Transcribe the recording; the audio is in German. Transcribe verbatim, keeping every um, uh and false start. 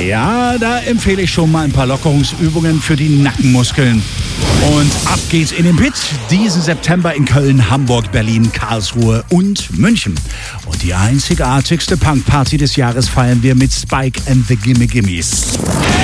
Ja, da empfehle ich schon mal ein paar Lockerungsübungen für die Nackenmuskeln. Und ab geht's in den Pit. Diesen September in Köln, Hamburg, Berlin, Karlsruhe und München. Und die einzigartigste Punkparty des Jahres feiern wir mit Spike and the Gimme Gimmes.